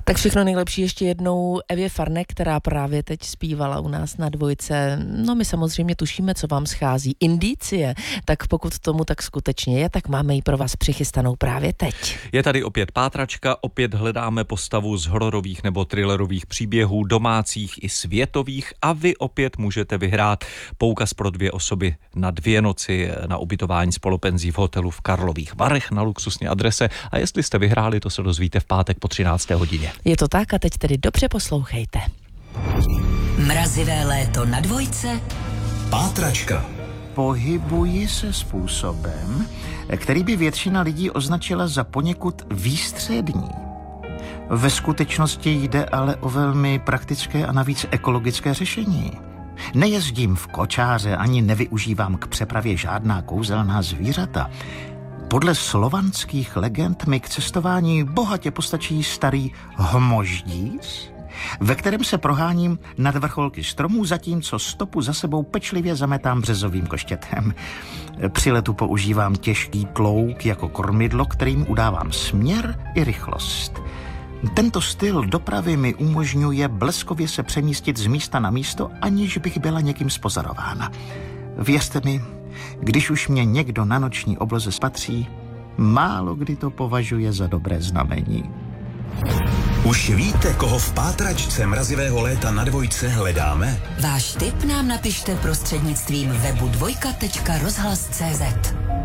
Tak všechno nejlepší ještě jednou Evě Farné, která právě teď zpívala u nás na Dvojce. No my samozřejmě tušíme, co vám schází. Indicie, tak pokud tomu tak skutečně je, tak máme ji pro vás přichystanou právě teď. Je tady opět pátračka, opět hledáme postavu z hororových nebo thrillerových příběhů, domácích i světových, a vy opět můžete vyhrát poukaz pro 2 osoby na 2 noci na ubytování s polopenzí v hotelu v Karlových Varech na luxusní adrese, a jestli jste vyhráli, to se dozvíte v pátek po 13. hodině. Je to tak a teď tedy dobře poslouchejte. Mrazivé léto na Dvojce. Pátračka. Pohybuji se způsobem, který by většina lidí označila za poněkud výstřední. Ve skutečnosti jde ale o velmi praktické a navíc ekologické řešení. Nejezdím v kočáře ani nevyužívám k přepravě žádná kouzelná zvířata. Podle slovanských legend mi k cestování bohatě postačí starý hmoždíř, ve kterém se proháním nad vrcholky stromů, zatímco stopu za sebou pečlivě zametám březovým koštětem. Při letu používám těžký tlouk jako kormidlo, kterým udávám směr i rychlost. Tento styl dopravy mi umožňuje bleskově se přemístit z místa na místo, aniž bych byla někým zpozorována. Věřte mi, když už mě někdo na noční obloze spatří, málo kdy to považuje za dobré znamení. Už víte, koho v pátračce mrazivého léta na Dvojce hledáme? Váš tip nám napište prostřednictvím webu dvojka.rozhlas.cz.